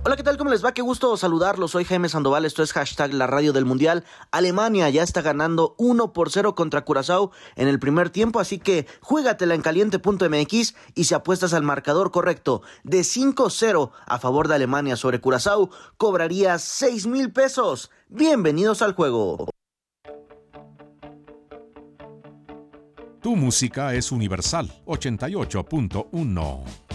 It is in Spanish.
Hola, ¿qué tal? ¿Cómo les va? Qué gusto saludarlos. Soy Jaime Sandoval, esto es hashtag la radio del mundial. Alemania ya está ganando 1-0 contra Curazao en el primer tiempo, así que juégatela en caliente.mx y si apuestas al marcador correcto de 5-0 a favor de Alemania sobre Curazao, cobrarías 6,000 pesos. Bienvenidos al juego. Tu música es universal, 88.1.